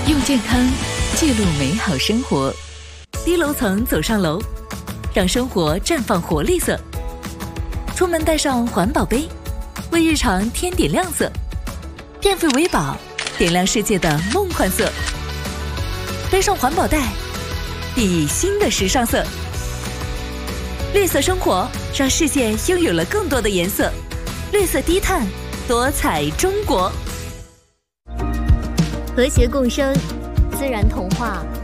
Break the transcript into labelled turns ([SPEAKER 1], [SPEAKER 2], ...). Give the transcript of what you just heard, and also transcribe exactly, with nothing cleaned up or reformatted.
[SPEAKER 1] 用健康记录美好生活，低楼层走上楼，让生活绽放活力色。出门带上环保杯，为日常添点亮色。电费为宝，点亮世界的梦幻色。背上环保袋，熠熠新的时尚色。绿色生活，让世界拥有了更多的颜色。绿色低碳，多彩中国。
[SPEAKER 2] 和谐共生，自然童话。